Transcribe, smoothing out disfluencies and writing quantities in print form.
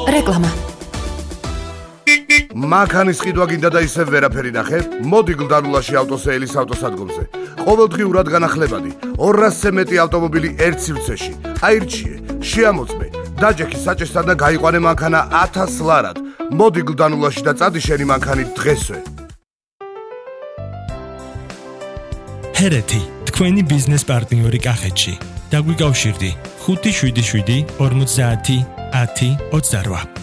რეკლამა. მანქანის ყიდვა გინდა და ისევ ვერაფერი ნახე? მოდი გლდანულაში ავტოსეილის ავტოსადგომზე. ყოველდღიურად განახლებადი 200-ზე მეტი ავტომობილი ერთ სივრცეში. აირჩიე, შეამოწმე, დაჯექი საჭესთან და გაიყვანე მანქანა 1000 ლარად. მოდი გლდანულაში და წადი შენი მანქანი დღესვე. ჰერეთი, თქვენი ბიზნეს პარტნიორი კახეთში. დაგვიკავშირდი 577 50 10 28.